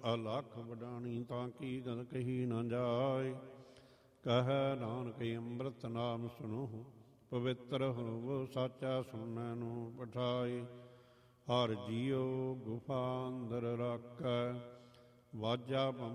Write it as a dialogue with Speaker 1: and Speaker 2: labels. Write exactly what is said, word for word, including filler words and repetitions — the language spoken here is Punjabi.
Speaker 1: ਅਲਖ ਵਡਾਣੀ, ਤਾਂ ਕੀ ਗਲ ਕਹੀ ਨਾ ਜਾਏ। ਕਹਿ ਨਾਨਕ ਅੰਮ੍ਰਿਤ ਨਾਮ ਸੁਨੋ, ਪਵਿੱਤਰ ਹੋਵੋ ਸਾਚਾ ਸੁਣੈ ਨੂੰ ਪਠਾਏ। ਹਰ ਜੀਉ ਗੁਫਾ ਅੰਦਰ ਰਾਖੈ, ਵਾਜਾ